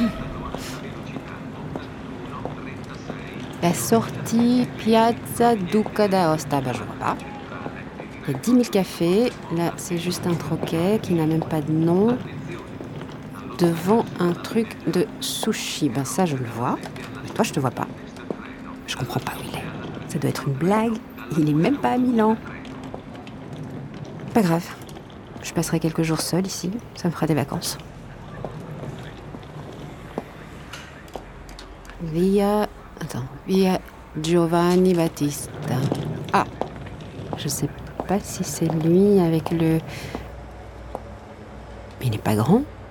La sortie Piazza Duca d'Aosta, je vois pas. Il y a 10 000 cafés. Là, c'est juste un troquet qui n'a même pas de nom. Devant un truc de sushi. Ça, je le vois. Mais toi, je te vois pas. Je comprends pas où il est. Ça doit être une blague. Il est même pas à Milan. Pas grave. Je passerai quelques jours seule ici. Ça me fera des vacances. Via Giovanni Battista. Ah, je sais pas si c'est lui avec le... Mais il n'est pas grand.